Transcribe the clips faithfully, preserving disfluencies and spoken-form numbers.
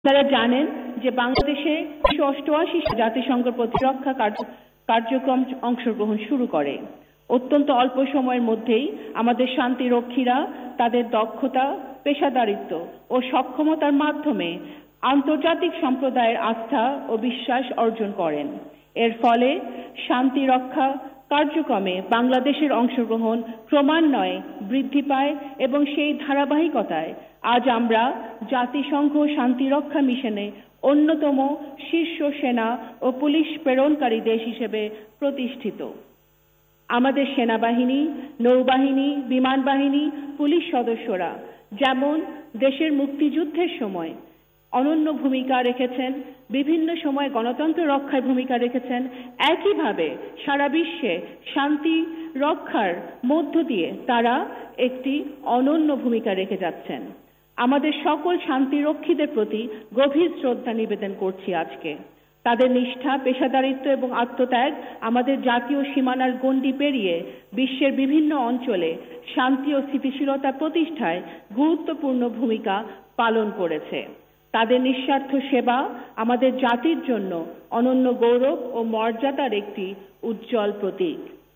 আপনারা জানেন যে বাংলাদেশে উনিশশো অষ্টআশি জাতিসংঘ প্রতিরক্ষা কার্যক্রম অংশগ্রহণ শুরু করে। অত্যন্ত অল্প সময়ের মধ্যেই আমাদের শান্তিরক্ষীরা তাদের দক্ষতা, পেশাদারিত্ব ও সক্ষমতার মাধ্যমে আন্তর্জাতিক সম্প্রদায়ের আস্থা ও বিশ্বাস অর্জন করেন। এর ফলে শান্তি রক্ষা কার্যক্রমে বাংলাদেশের অংশগ্রহণ ক্রমান্বয়ে বৃদ্ধি পায় এবং সেই ধারাবাহিকতায় আজ আমরা জাতিসংঘ শান্তিরক্ষা মিশনে অন্যতম শীর্ষ সেনা ও পুলিশ প্রেরণকারী দেশ হিসেবে প্রতিষ্ঠিত। আমাদের সেনাবাহিনী, নৌবাহিনী, বিমান বাহিনী, পুলিশ সদস্যরা যেমন দেশের মুক্তিযুদ্ধের সময় অনন্য ভূমিকা রেখেছেন, বিভিন্ন সময় গণতন্ত্র রক্ষায় ভূমিকা রেখেছেন, একইভাবে সারা বিশ্বে শান্তি রক্ষার মধ্য দিয়ে তারা একটি অনন্য ভূমিকা রেখে যাচ্ছেন। আমাদের সকল শান্তিরক্ষীদের প্রতি গভীর শ্রদ্ধা নিবেদন করছি আজকে। তাদের নিষ্ঠা, পেশাদারিত্ব এবং আত্মত্যাগ আমাদের জাতীয় সীমানার গণ্ডি পেরিয়ে বিশ্বের বিভিন্ন অঞ্চলে শান্তি ও স্থিতিশীলতা প্রতিষ্ঠায় গুরুত্বপূর্ণ ভূমিকা পালন করেছে। তাদের নিঃস্বার্থ সেবা আমাদের জাতির জন্য অনন্য গৌরব ও মর্যাদার একটি উজ্জ্বল প্রতীক।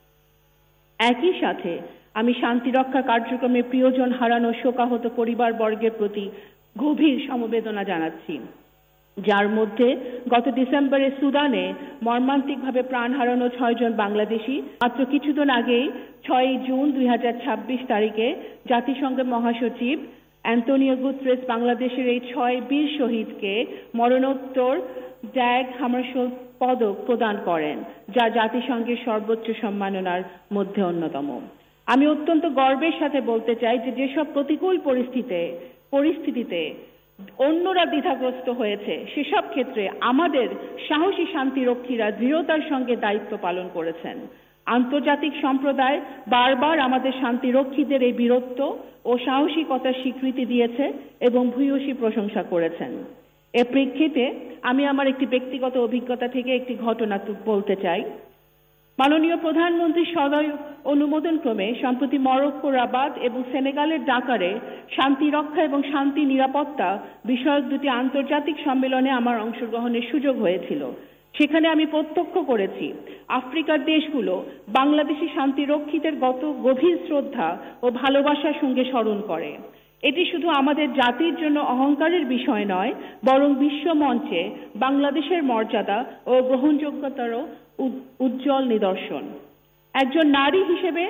একই সাথে আমি শান্তিরক্ষা কার্যক্রমে প্রিয়জন হারানো শোকাহত পরিবারবর্গের প্রতি গভীর সমবেদনা জানাচ্ছি, যার মধ্যে গত ডিসেম্বরে সুদানে মর্মান্তিকভাবে প্রাণ হারানো ছয়জন বাংলাদেশি, মাত্র কিছুদিন আগেই ছয়ই জুন দুই হাজার ছাব্বিশ তারিখে জাতিসংঘের মহাসচিব অ্যান্টোনিও গুতেরেস বাংলাদেশের এই ছয় বীর শহীদকে মরণোত্তর ড্যাগ হামারশোল্ড পদক প্রদান করেন, যা জাতিসংঘের সর্বোচ্চ সম্মাননার মধ্যে অন্যতম। আমি অত্যন্ত গর্বের সাথে বলতে চাই যে যেসব প্রতিকূল পরিস্থিতিতে পরিস্থিতিতে অন্যরা দ্বিধাগ্রস্ত হয়েছে, সেসব ক্ষেত্রে আমাদের সাহসী শান্তিরক্ষীরা দৃঢ়তার সঙ্গে দায়িত্ব পালন করেছেন। আন্তর্জাতিক সম্প্রদায় বারবার আমাদের শান্তিরক্ষীদের এই বীরত্ব ও সাহসিকতার স্বীকৃতি দিয়েছে এবং ভূয়সী প্রশংসা করেছেন। এর প্রেক্ষিতে আমি আমার একটি ব্যক্তিগত অভিজ্ঞতা থেকে একটি ঘটনা বলতে চাই। মাননীয় প্রধানমন্ত্রী সদয় অনুমোদন ক্রমে সম্প্রতি মরক্কো রাবাত এবং সেনেগালের ডাকারে শান্তি রক্ষা এবং শান্তি নিরাপত্তা বিষয়ক দুটি আন্তর্জাতিক সম্মেলনে আমার অংশগ্রহণের সুযোগ হয়েছিল। সেখানে আমি প্রত্যক্ষ করেছি আফ্রিকার দেশগুলো বাংলাদেশি শান্তিরক্ষীদের গত গভীর শ্রদ্ধা ও ভালোবাসার সঙ্গে স্মরণ করে। এটি শুধু আমাদের জাতির জন্য অহংকারের বিষয় নয়, বরং বিশ্ব মঞ্চে বাংলাদেশের মর্যাদা ও গ্রহণযোগ্যতারও উজ্জ্বল নিদর্শন। একজন নারী হিসেবে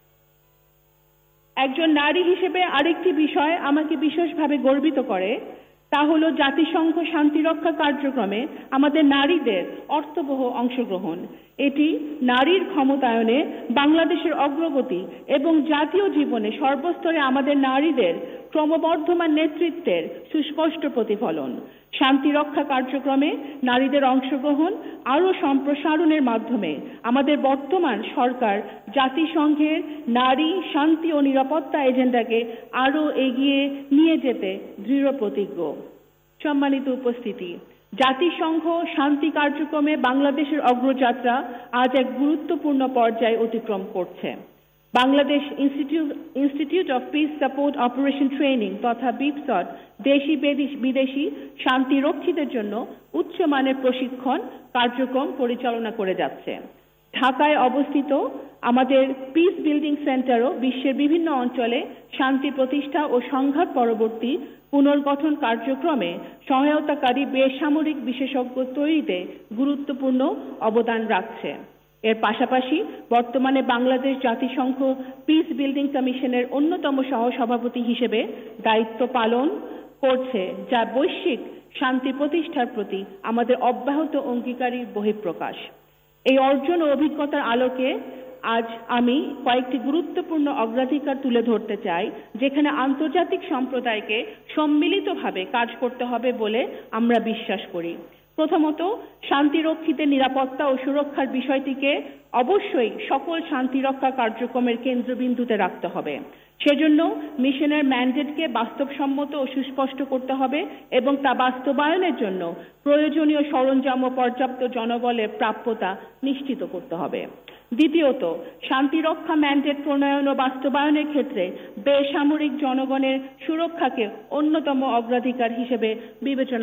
একজন নারী হিসেবে আরেকটি বিষয় আমাকে বিশেষভাবে গর্বিত করে, তা হলো জাতিসংঘ শান্তিরক্ষা কার্যক্রমে আমাদের নারীদের অর্থবহ অংশগ্রহণ। এটি নারীর ক্ষমতায়নে বাংলাদেশের অগ্রগতি এবং জাতীয় জীবনে সর্বস্তরে আমাদের নারীদের ক্রমবর্ধমান নেতৃত্বের সুস্পষ্ট প্রতিফলন। শান্তিরক্ষা কার্যক্রমে নারীদের অংশগ্রহণ আরও সম্প্রসারণের মাধ্যমে আমাদের বর্তমান সরকার জাতিসংঘের নারী, শান্তি ও নিরাপত্তা এজেন্ডাকে আরও এগিয়ে নিয়ে যেতে দৃঢ় প্রতিজ্ঞ। সম্মানিত উপস্থিতি, জাতিসংঘ শান্তি কার্যক্রমে বাংলাদেশের অগ্রযাত্রা আজ এক গুরুত্বপূর্ণ পর্যায়ে অতিক্রম করছে। Bangladesh institute institute of piece support operation training তথা বিপসট দেশি বিদেশি শান্তিরক্ষীদের জন্য উচ্চমানের প্রশিক্ষণ কার্যক্রম পরিচালনা করে যাচ্ছে। ঢাকায় অবস্থিত আমাদের পিস বিল্ডিং সেন্টারও বিশ্বের বিভিন্ন অঞ্চলে শান্তি প্রতিষ্ঠা ও সংঘাত পরবর্তী পুনর্গঠন কার্যক্রমে সহায়তাকারী বেসামরিক বিশেষজ্ঞ তৈরিতে গুরুত্বপূর্ণ অবদান রাখছে। এর পাশাপাশি বর্তমানে বাংলাদেশ জাতিসংঘ পিস বিল্ডিং কমিশনের অন্যতম সহসভাপতি হিসেবে দায়িত্ব পালন করছে, যা বৈশ্বিক শান্তি প্রতিষ্ঠার প্রতি আমাদের অব্যাহত অঙ্গীকারের বহিঃপ্রকাশ। এই অর্জন ও অভিজ্ঞতার আলোকে আজ আমি কয়েকটি গুরুত্বপূর্ণ অগ্রাধিকার তুলে ধরতে চাই, যেখানে আন্তর্জাতিক সম্প্রদায়কে সম্মিলিতভাবে কাজ করতে হবে বলে আমরা বিশ্বাস করি। প্রথমত, শান্তিরক্ষীদের নিরাপত্তা ও সুরক্ষার বিষয়টিকে অবশ্যই সকল শান্তিরক্ষা কার্যক্রমের কেন্দ্রবিন্দুতে রাখতে হবে। সেজন্য মিশনের ম্যান্ডেটকে বাস্তবসম্মত ও সুস্পষ্ট করতে হবে এবং তা বাস্তবায়নের জন্য প্রয়োজনীয় সরঞ্জাম ও পর্যাপ্ত জনবলের প্রাপ্যতা নিশ্চিত করতে হবে। দ্বিতীয়ত, শান্তিরক্ষা ম্যান্ডেট প্রণয়ন ও বাস্তবায়নের ক্ষেত্রে বেসামরিক জনগণের সুরক্ষাকে অন্যতম অগ্রাধিকার হিসেবে বিবেচনা